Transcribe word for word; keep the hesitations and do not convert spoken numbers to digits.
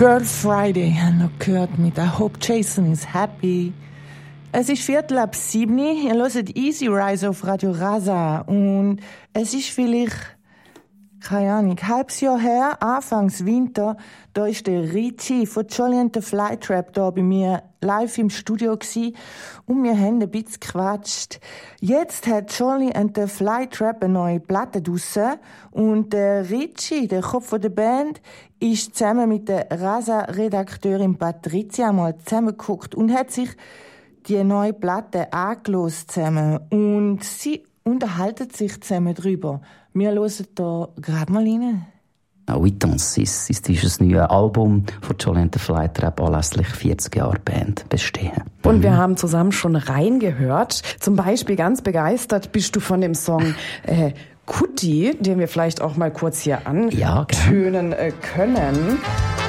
Girl Friday haben noch gehört mit I Hope Jason is happy. Es ist Viertel ab sieben. Ihr hört Easy Rise auf Radio Rasa. Und es ist vielleicht, keine Ahnung, halbes Jahr her, Anfangs Winter, da ist der Richie von Jolly and the Flytrap da bei mir live im Studio gsi und wir haben ein bisschen gequatscht. Jetzt hat Jolly and the Flytrap eine neue Platte draussen und der Richie, der Kopf der Band, ist zusammen mit der Rasa-Redakteurin Patricia mal zusammengeguckt und hat sich die neue Platte angehört zusammen und sie unterhalten sich zusammen drüber. Wir hören da gerade mal rein. Oui, Tansis ist dieses neue Album von Jolly and the Flytrap anlässlich vierzig Jahre Band bestehen. Und wir haben zusammen schon reingehört. Zum Beispiel ganz begeistert bist du von dem Song äh, Kutti, den wir vielleicht auch mal kurz hier antönen ja, äh, können.